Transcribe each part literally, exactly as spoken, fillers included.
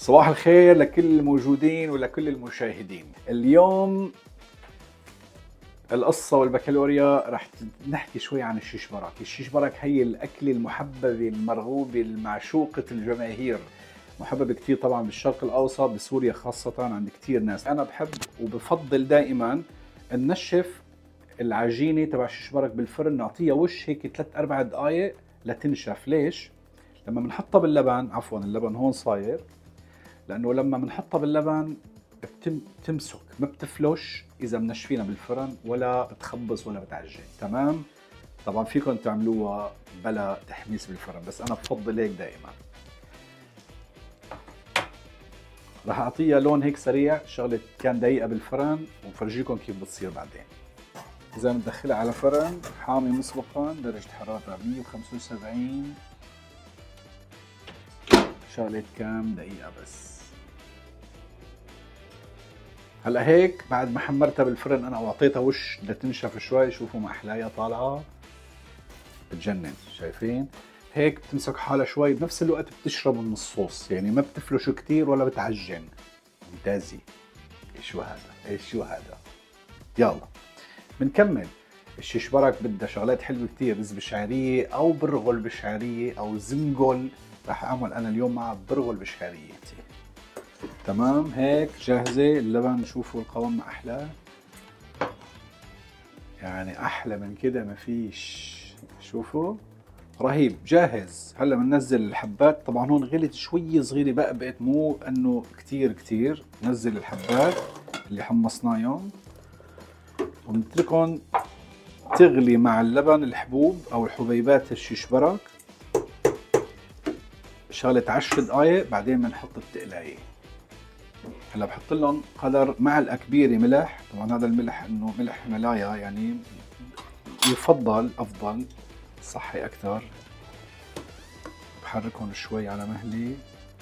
صباح الخير لكل الموجودين ولكل المشاهدين. اليوم القصة والبكالوريا رح نحكي شوي عن الشيش برك. الشيش برك هي الأكلة المحببة المرغوبة المعشوقة الجماهير، محبب كتير طبعا بالشرق الأوسط، بسوريا خاصة عند كتير ناس. أنا بحب وبفضل دائما ننشف العجينة تبع الشيش برك بالفرن، نعطيها وش هيك ثلاث أربع دقايق لتنشف. ليش؟ لما بنحطها باللبن، عفوا اللبن هون صاير، لأنه لما بنحطها باللبن بتمسك، ما بتفلش إذا منشفينها بالفرن، ولا بتخبص ولا بتعجن. تمام؟ طبعا فيكم تعملوها بلا تحميص بالفرن، بس أنا بفضل هيك دائما. راح أعطيها لون هيك سريع، شغلة كان دقيقة بالفرن، وفرجيكم كيف بتصير بعدين. إذا بندخلها على فرن حامي مسبقا، درجة حرارة مية وخمسة وسبعين، شغلة كام دقيقة بس. هلا هيك بعد ما حمرتها بالفرن انا واعطيتها وش لتنشف شوي، شوفوا ما احلاها طالعه، بتجنن. شايفين هيك بتمسك حالها شوي، بنفس الوقت بتشرب من الصوص، يعني ما بتفلش كتير ولا بتعجن. ممتازه. ايش شو هذا؟ ايش شو هذا؟ يلا بنكمل. الشيش برك بدها شغلات حلوه كتير، رز بشعريه او برغل بشعريه او زنجل. راح اعمل انا اليوم مع برغل بشعريه. تمام، هيك جاهزة. اللبن شوفوا القوام ما أحلاه، يعني أحلى من كده ما فيش. شوفوا رهيب، جاهز. هلا بننزل الحبات. طبعا هون غلت شوي صغيرة بقبقت، مو أنه كتير كتير. نزل الحبات اللي حمصناهم ونتركهم تغلي مع اللبن، الحبوب أو الحبيبات الشيش برك، شغلة عشر دقايق. بعدين بنحط التقلاية. هلا بحط لهم قدر معلقه كبيره ملح. طبعا هذا الملح انه ملح هيمالايا، يعني يفضل افضل صحي اكثر. بحركهم شوي على مهلي،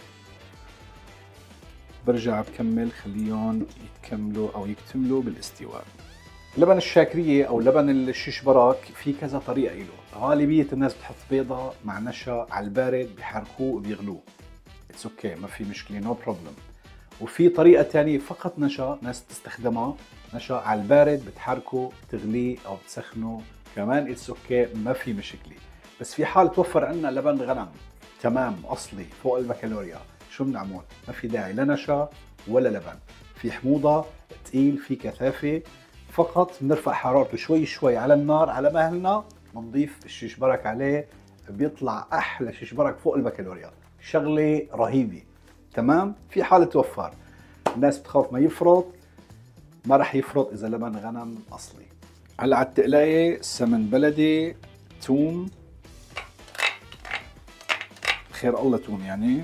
برجع بكمل خليهم يتكملوا او يكتملوا بالاستواء. لبن الشاكريه او لبن الشيش برك في كذا طريقه له. غالبيه الناس بتحط بيضه مع نشا على البارد، بيحركوه وبيغلوه. اتس اوكي، ما في مشكله، نو no بروبلم. وفي طريقة تانية فقط نشا، ناس تستخدمها نشا على البارد، بتحركه تغليه أو بتسخنه كمان، اتس اوكي، ما في مشكلة. بس في حال توفر عنا لبن غنم تمام أصلي فوق البكالوريا، شو بنعمل؟ ما في داعي لا نشا ولا لبن. في حموضة، تقيل، في كثافة، فقط بنرفع حرارته شوي شوي على النار على مهلنا، بنضيف الشيش برك عليه، بيطلع أحلى شيش برك فوق البكالوريا. شغلة رهيبة. تمام. في حالة توفر، الناس بتخاف ما يفرط، ما رح يفرط إذا لبن غنم أصلي. هلا على التقلاية سمن بلدي، توم، خير الله توم يعني،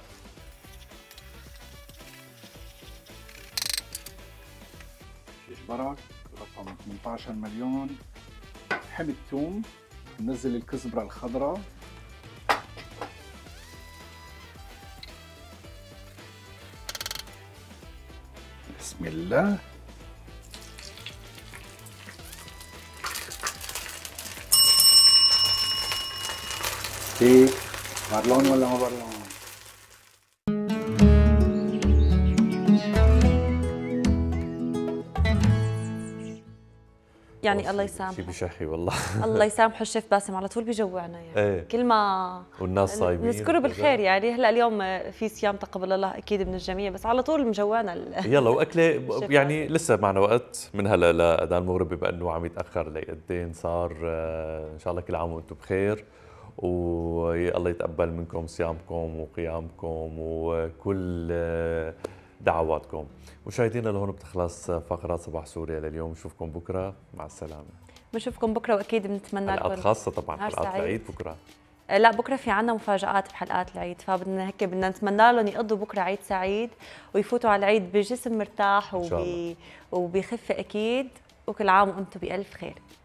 شيش برك رقم ثمانية عشر مليون، حب التوم، ننزل الكزبرة الخضراء، بسم الله. كيف؟ برلون ولا ما برلون؟ يعني الله يسامحه. شي بشهي والله. الله يسامحه الشيف باسم، على طول بيجوعنا يعني. ايه. كل ما والناس صايمين نذكره بالخير يعني. هلا اليوم في صيام تقبل الله اكيد من الجميع، بس على طول مجوعنا. يلا واكله يعني لسه معنا وقت من هلا لاذان المغرب، بما انه عم يتاخر لقدين صار. ان شاء الله كل عام وانتم بخير، والله يتقبل منكم صيامكم وقيامكم وكل دعواتكم. مشاهدينا لهون بتخلص فقرات صباح سوريا لليوم. نشوفكم بكره، مع السلامه. بنشوفكم بكره، واكيد بنتمنى لكم حلقات خاصه طبعا، حلقات العيد بكره. لا بكره في عنا مفاجآت بحلقات العيد، فبدنا هيك بدنا نتمنى لهم يقضوا بكره عيد سعيد ويفوتوا على العيد بجسم مرتاح وب... وبخفه اكيد. وكل عام وانتم بألف خير.